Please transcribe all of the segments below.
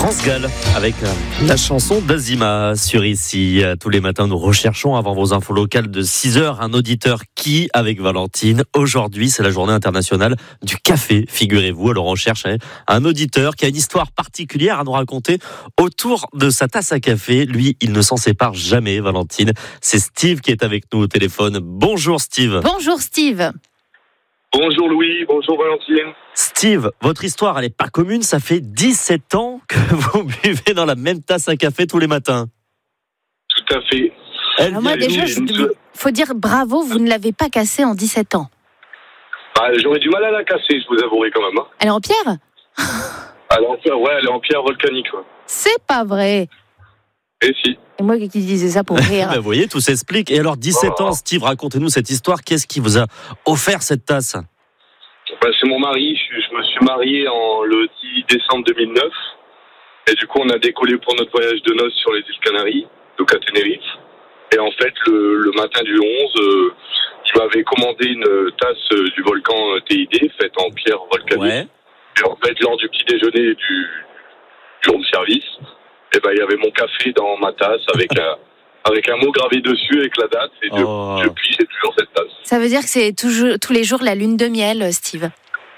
France Gall avec la chanson d'Azima sur Ici. Tous les matins, nous recherchons avant vos infos locales de 6h un auditeur qui, avec Valentine, aujourd'hui c'est la journée internationale du café, figurez-vous. Alors on cherche un auditeur qui a une histoire particulière à nous raconter autour de sa tasse à café. Lui, il ne s'en sépare jamais, Valentine. C'est Steve qui est avec nous au téléphone. Bonjour Steve. Bonjour Steve. Bonjour Louis, bonjour Valentine. Steve, votre histoire, elle n'est pas commune. Ça fait 17 ans que vous buvez dans la même tasse à café tous les matins. Tout à fait. Alors moi déjà, faut dire bravo, vous ne l'avez pas cassée en 17 ans. J'aurais du mal à la casser, je vous avouerai quand même. Elle est en pierre ? Elle est en pierre volcanique. Ouais. C'est pas vrai. Et si. Et moi qui disais ça pour rire. Vous voyez, tout s'explique. Et alors, 17 ans, Steve, racontez-nous cette histoire. Qu'est-ce qui vous a offert cette tasse ? C'est mon mari. Je me suis marié le 10 décembre 2009. Et du coup, on a décollé pour notre voyage de noces sur les îles Canaries, donc à Tenerife. Et en fait, le matin du 11, il m'avait commandé une tasse du volcan TID, faite en pierre volcanique. Ouais. Et en fait, lors du petit déjeuner du room service, il y avait mon café dans ma tasse avec un mot gravé dessus avec la date. Et depuis, j'ai toujours cette tasse. Ça veut dire que c'est tous les jours la lune de miel, Steve.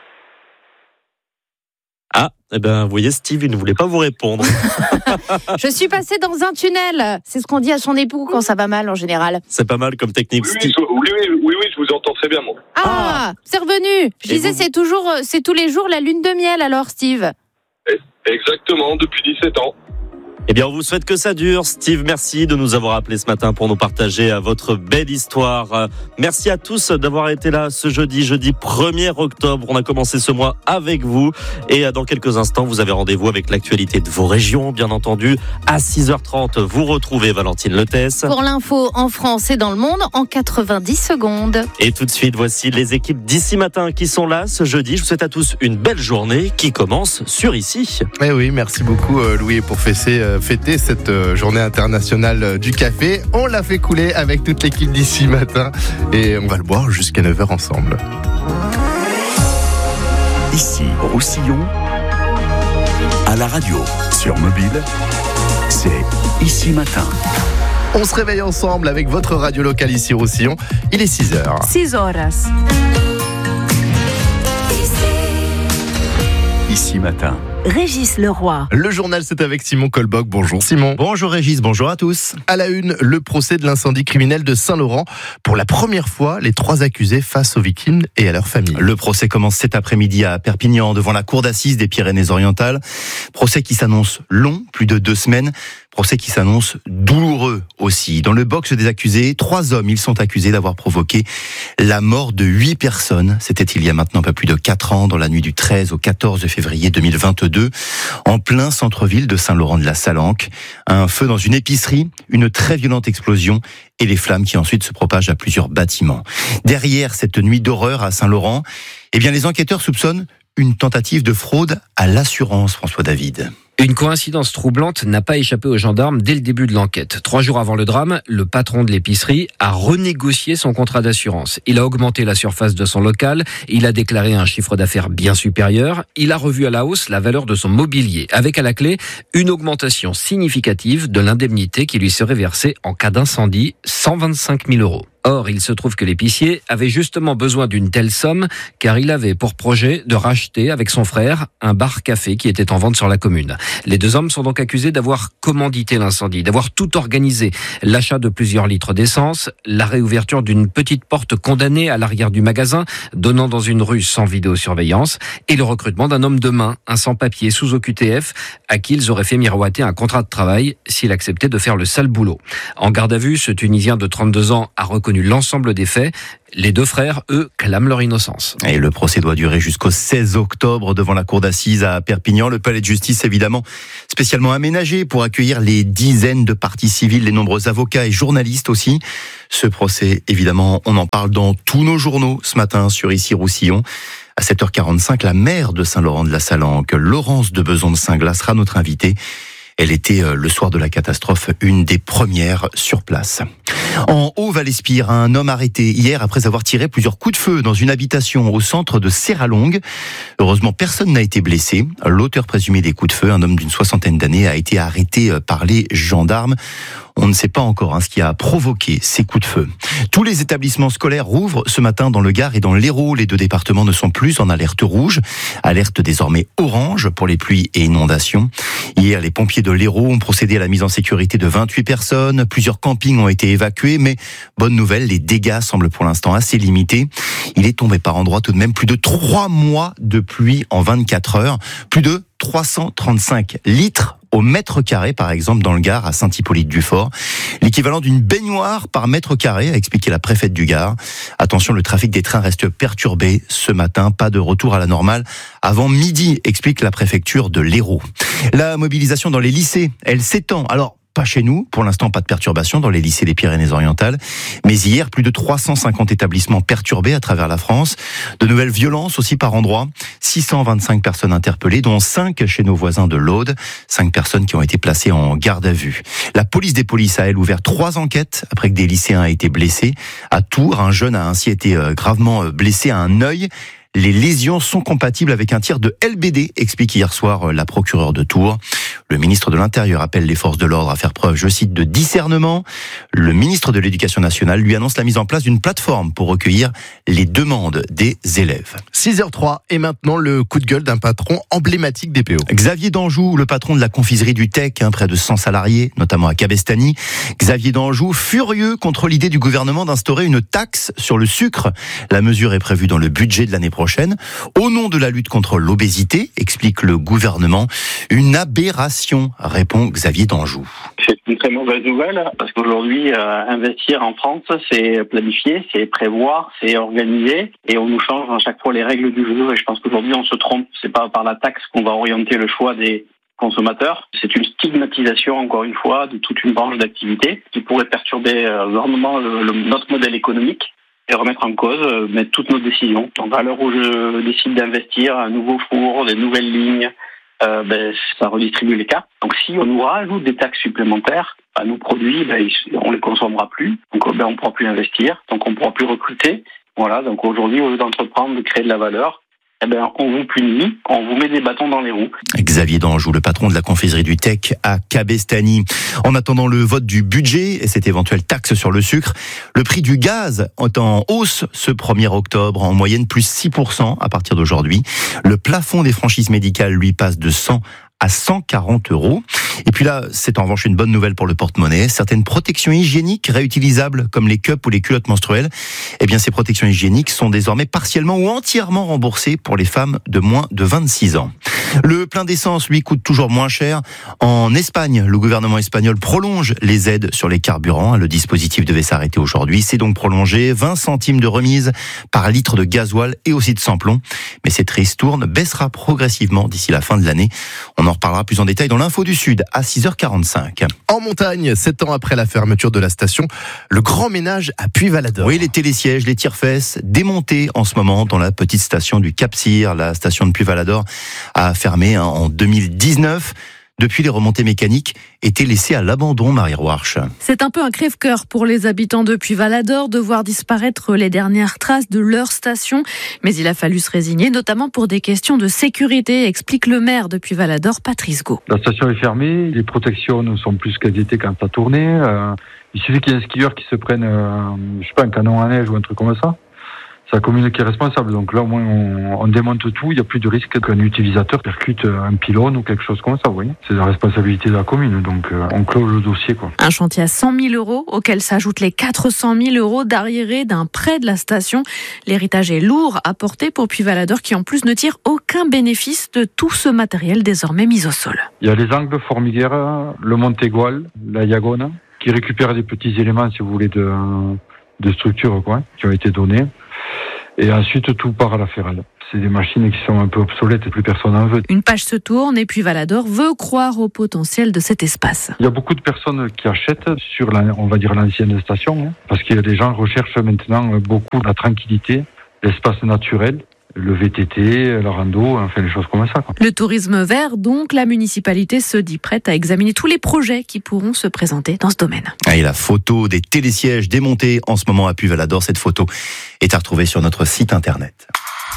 Ah, vous voyez, Steve, il ne voulait pas vous répondre. Je suis passé dans un tunnel. C'est ce qu'on dit à son époux quand ça va mal en général. C'est pas mal comme technique, Steve. Oui, je vous entends très bien, moi. Ah, c'est revenu. Je disais, c'est tous les jours la lune de miel alors, Steve. Exactement, depuis 17 ans. Eh bien, on vous souhaite que ça dure. Steve, merci de nous avoir appelés ce matin pour nous partager votre belle histoire. Merci à tous d'avoir été là ce jeudi 1er octobre. On a commencé ce mois avec vous. Et dans quelques instants, vous avez rendez-vous avec l'actualité de vos régions, bien entendu. À 6h30, vous retrouvez Valentine Letès. Pour l'info en France et dans le monde, en 90 secondes. Et tout de suite, voici les équipes d'Ici Matin qui sont là ce jeudi. Je vous souhaite à tous une belle journée qui commence sur Ici. Eh oui, merci beaucoup Louis pour fêter cette journée internationale du café. On l'a fait couler avec toute l'équipe d'Ici Matin et on va le boire jusqu'à 9h ensemble. Ici, Roussillon, à la radio, sur mobile, c'est Ici Matin. On se réveille ensemble avec votre radio locale ici Roussillon. Il est 6h. 6 horas. Ici Matin. Régis Leroy. Le journal, c'est avec Simon Colboc. Bonjour Simon. Bonjour Régis, bonjour à tous. À la une, le procès de l'incendie criminel de Saint-Laurent. Pour la première fois, les 3 accusés face aux victimes et à leurs familles. Le procès commence cet après-midi à Perpignan, devant la cour d'assises des Pyrénées-Orientales. Procès qui s'annonce long, plus de 2 semaines. Procès qui s'annonce douloureux aussi. Dans le box des accusés, 3 hommes, ils sont accusés d'avoir provoqué la mort de 8 personnes. C'était il y a maintenant pas plus de 4 ans, dans la nuit du 13 au 14 février 2022, en plein centre-ville de Saint-Laurent-de-la-Salanque. Un feu dans une épicerie, une très violente explosion et les flammes qui ensuite se propagent à plusieurs bâtiments. Derrière cette nuit d'horreur à Saint-Laurent, les enquêteurs soupçonnent une tentative de fraude à l'assurance, François David. Une coïncidence troublante n'a pas échappé aux gendarmes dès le début de l'enquête. 3 jours avant le drame, le patron de l'épicerie a renégocié son contrat d'assurance. Il a augmenté la surface de son local, il a déclaré un chiffre d'affaires bien supérieur, il a revu à la hausse la valeur de son mobilier, avec à la clé une augmentation significative de l'indemnité qui lui serait versée en cas d'incendie, 125 000 €. Or, il se trouve que l'épicier avait justement besoin d'une telle somme car il avait pour projet de racheter avec son frère un bar-café qui était en vente sur la commune. Les 2 hommes sont donc accusés d'avoir commandité l'incendie, d'avoir tout organisé. L'achat de plusieurs litres d'essence, la réouverture d'une petite porte condamnée à l'arrière du magasin, donnant dans une rue sans vidéosurveillance, et le recrutement d'un homme de main, un sans-papier sous OQTF, à qui ils auraient fait miroiter un contrat de travail s'il acceptait de faire le sale boulot. En garde à vue, ce Tunisien de 32 ans a reconnu l'ensemble des faits. Les 2 frères, eux, clament leur innocence. Et le procès doit durer jusqu'au 16 octobre devant la cour d'assises à Perpignan. Le palais de justice, évidemment, spécialement aménagé pour accueillir les dizaines de parties civiles, les nombreux avocats et journalistes aussi. Ce procès, évidemment, on en parle dans tous nos journaux ce matin sur Ici Roussillon. À 7h45, la maire de Saint-Laurent-de-la-Salanque, Laurence de Beson de Saint-Glas, sera notre invitée. Elle était, le soir de la catastrophe, une des premières sur place. En Haut-Val-Espire, un homme arrêté hier après avoir tiré plusieurs coups de feu dans une habitation au centre de Serralongue. Heureusement, personne n'a été blessé. L'auteur présumé des coups de feu, un homme d'une 60aine d'années, a été arrêté par les gendarmes. On ne sait pas encore ce qui a provoqué ces coups de feu. Tous les établissements scolaires rouvrent ce matin dans le Gard et dans l'Hérault. Les deux départements ne sont plus en alerte rouge. Alerte désormais orange pour les pluies et inondations. Hier, les pompiers de l'Hérault ont procédé à la mise en sécurité de 28 personnes. Plusieurs campings ont été évacués, mais bonne nouvelle, les dégâts semblent pour l'instant assez limités. Il est tombé par endroits tout de même plus de 3 mois de pluie en 24 heures. Plus de 335 litres au mètre carré, par exemple, dans le Gard, à Saint-Hippolyte-du-Fort. L'équivalent d'une baignoire par mètre carré, a expliqué la préfète du Gard. Attention, le trafic des trains reste perturbé ce matin. Pas de retour à la normale avant midi, explique la préfecture de l'Hérault. La mobilisation dans les lycées, elle s'étend. Alors, pas chez nous, pour l'instant pas de perturbation dans les lycées des Pyrénées-Orientales, mais hier plus de 350 établissements perturbés à travers la France, de nouvelles violences aussi par endroits, 625 personnes interpellées, dont 5 chez nos voisins de l'Aude, 5 personnes qui ont été placées en garde à vue. La police des polices a elle ouvert 3 enquêtes après que des lycéens aient été blessés. À Tours, un jeune a ainsi été gravement blessé à un œil. Les lésions sont compatibles avec un tir de LBD, explique hier soir la procureure de Tours. Le ministre de l'Intérieur appelle les forces de l'ordre à faire preuve, je cite, de discernement. Le ministre de l'Éducation nationale lui annonce la mise en place d'une plateforme pour recueillir les demandes des élèves. 6h03 et maintenant le coup de gueule d'un patron emblématique des PO. Xavier Danjou, le patron de la confiserie du Tech, près de 100 salariés, notamment à Cabestany. Xavier Danjou, furieux contre l'idée du gouvernement d'instaurer une taxe sur le sucre. La mesure est prévue dans le budget de l'année prochaine. Au nom de la lutte contre l'obésité, explique le gouvernement, une aberration, répond Xavier Danjou. C'est une très mauvaise nouvelle parce qu'aujourd'hui, investir en France, c'est planifier, c'est prévoir, c'est organiser et on nous change à chaque fois les règles du jeu et je pense qu'aujourd'hui on se trompe. C'est pas par la taxe qu'on va orienter le choix des consommateurs. C'est une stigmatisation, encore une fois, de toute une branche d'activité qui pourrait perturber grandement notre modèle économique et remettre en cause toutes nos décisions. Donc à l'heure où je décide d'investir un nouveau four, des nouvelles lignes, ça redistribue les cartes. Donc si on nous rajoute des taxes supplémentaires, nos produits, on les consommera plus. Donc on ne pourra plus investir, donc on ne pourra plus recruter. Voilà, donc aujourd'hui, au lieu d'entreprendre, de créer de la valeur, on vous punit, on vous met des bâtons dans les roues. Xavier Danjou, le patron de la confiserie du Tech à Cabestany. En attendant le vote du budget et cette éventuelle taxe sur le sucre, le prix du gaz est en hausse ce 1er octobre, en moyenne plus 6% à partir d'aujourd'hui. Le plafond des franchises médicales, lui, passe de 100 à 140 €. Et puis là, c'est en revanche une bonne nouvelle pour le porte-monnaie. Certaines protections hygiéniques réutilisables, comme les cups ou les culottes menstruelles, ces protections hygiéniques sont désormais partiellement ou entièrement remboursées pour les femmes de moins de 26 ans. Le plein d'essence, lui, coûte toujours moins cher. En Espagne, le gouvernement espagnol prolonge les aides sur les carburants. Le dispositif devait s'arrêter aujourd'hui. C'est donc prolongé. 20 centimes de remise par litre de gasoil et aussi de samplon. Mais cette ristourne baissera progressivement d'ici la fin de l'année. On en reparlera plus en détail dans l'info du Sud à 6h45. En montagne, 7 ans après la fermeture de la station, le grand ménage à Puy-Valador. Oui, les télésièges, les tire-fesses, démontés en ce moment dans la petite station du Cap-Cyr. La station de Puy-Valador a fermé en 2019. Depuis, les remontées mécaniques étaient laissées à l'abandon, Marie Roarch. C'est un peu un crève-cœur pour les habitants de Puy-Valador de voir disparaître les dernières traces de leur station. Mais il a fallu se résigner, notamment pour des questions de sécurité, explique le maire de Puy-Valador, Patrice Gault. La station est fermée, les protections ne sont plus ce qu'elles étaient quand ça tournait. Il suffit qu'il y ait un skieur qui se prenne, un canon à neige ou un truc comme ça. C'est la commune qui est responsable. Donc là, au moins, on démonte tout. Il n'y a plus de risque qu'un utilisateur percute un pylône ou quelque chose comme ça. Vous voyez, c'est la responsabilité de la commune. Donc, on clôt le dossier, quoi. Un chantier à 100 000 € auquel s'ajoutent les 400 000 € d'arriérés d'un prêt de la station. L'héritage est lourd à porter pour Puy-Valador qui, en plus, ne tire aucun bénéfice de tout ce matériel désormais mis au sol. Il y a les angles formiguères, le Montégoal, la Yagone, qui récupèrent des petits éléments, si vous voulez, de structure, quoi, qui ont été donnés. Et ensuite, tout part à la ferraille. C'est des machines qui sont un peu obsolètes et plus personne n'en veut. Une page se tourne et Puy-Valador veut croire au potentiel de cet espace. Il y a beaucoup de personnes qui achètent sur, l'ancienne station, parce que les gens recherchent maintenant beaucoup la tranquillité, l'espace naturel, le VTT, la rando, enfin des choses comme ça, quoi. Le tourisme vert, donc, la municipalité se dit prête à examiner tous les projets qui pourront se présenter dans ce domaine. Et la photo des télésièges démontés en ce moment à Puy-Valador, cette photo est à retrouver sur notre site internet.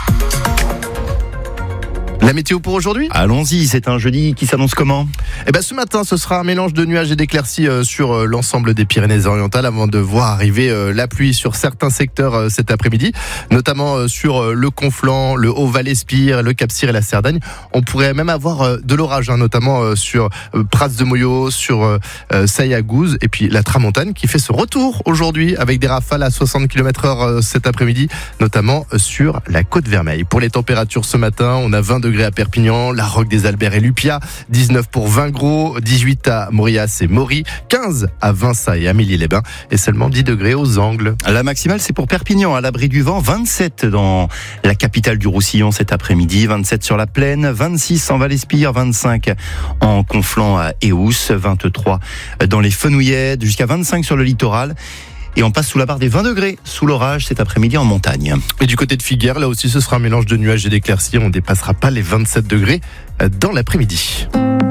La météo pour aujourd'hui ? Allons-y, c'est un jeudi qui s'annonce comment ? Ce matin, ce sera un mélange de nuages et d'éclaircies sur l'ensemble des Pyrénées-Orientales avant de voir arriver la pluie sur certains secteurs cet après-midi, notamment sur le Conflent, le Haut-Val-Espire, le Cap-Cyr et la Cerdagne. On pourrait même avoir de l'orage, notamment sur Prats de Moyo, sur Sayagouz et puis la Tramontane qui fait ce retour aujourd'hui avec des rafales à 60 km/h cet après-midi, notamment sur la Côte Vermeille. Pour les températures ce matin, on a 20 degrés à Perpignan, la Roque des Alberts et Lupia, 19 pour Vingros, 18 à Mauriac et Maury, 15 à Vinça et Amélie-les-Bains et seulement 10 degrés aux Angles. La maximale, c'est pour Perpignan, à l'abri du vent, 27 dans la capitale du Roussillon cet après-midi, 27 sur la Plaine, 26 en Val-Espire, 25 en Conflent à Éous, 23 dans les Fenouillettes, jusqu'à 25 sur le littoral. Et on passe sous la barre des 20 degrés sous l'orage cet après-midi en montagne. Et du côté de Figueres, là aussi, ce sera un mélange de nuages et d'éclaircies. On ne dépassera pas les 27 degrés dans l'après-midi.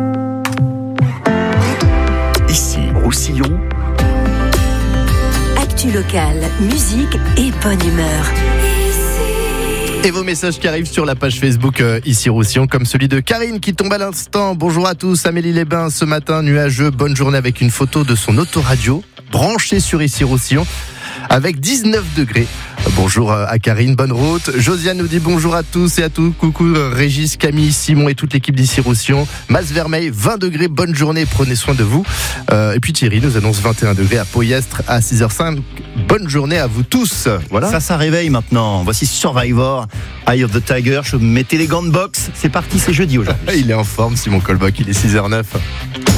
Ici, Roussillon. Actu locale, musique et bonne humeur. Et vos messages qui arrivent sur la page Facebook ici Roussillon, comme celui de Karine qui tombe à l'instant. Bonjour à tous, Amélie-les-Bains ce matin, nuageux, bonne journée avec une photo de son autoradio branchée sur ici Roussillon avec 19 degrés. Bonjour à Karine, bonne route. Josiane nous dit bonjour à tous et à toutes. Coucou Régis, Camille, Simon et toute l'équipe d'ici Roussillon. Mas-Vermeil, 20 degrés, bonne journée, prenez soin de vous. Et puis Thierry nous annonce 21 degrés à Poyestre à 6h05. Bonne journée à vous tous. Voilà. Ça réveille maintenant. Voici Survivor, Eye of the Tiger. Je mettez les gants de boxe. C'est parti, c'est jeudi aujourd'hui. Il est en forme, Simon Colbock, il est 6h09.